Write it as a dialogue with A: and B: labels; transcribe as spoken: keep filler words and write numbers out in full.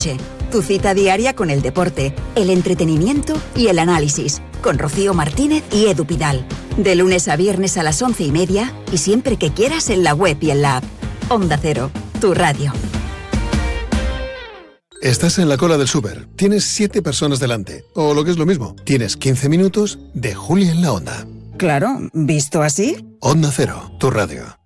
A: Tu cita diaria con el deporte, el entretenimiento y el análisis, con Rocío Martínez y Edu Pidal. De lunes a viernes a las once y media y siempre que quieras en la web y en la app. Onda Cero, tu radio.
B: Estás en la cola del súper, tienes siete personas delante, o lo que es lo mismo, tienes quince minutos de Julia en la Onda.
A: Claro, visto así.
B: Onda Cero, tu radio.